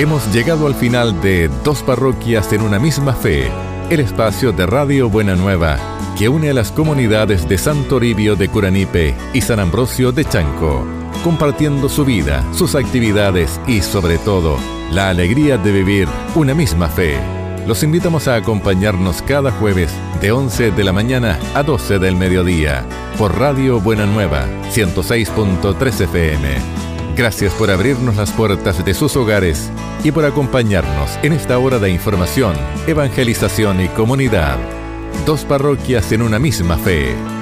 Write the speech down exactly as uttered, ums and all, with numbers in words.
Hemos llegado al final de Dos Parroquias en una misma fe, el espacio de Radio Buena Nueva que une a las comunidades de San Toribio de Curanipe y San Ambrosio de Chanco, compartiendo su vida, sus actividades y, sobre todo, la alegría de vivir una misma fe. Los invitamos a acompañarnos cada jueves de once de la mañana a doce del mediodía por Radio Buena Nueva ciento seis punto tres F M. Gracias por abrirnos las puertas de sus hogares y por acompañarnos en esta hora de información, evangelización y comunidad. Dos parroquias en una misma fe.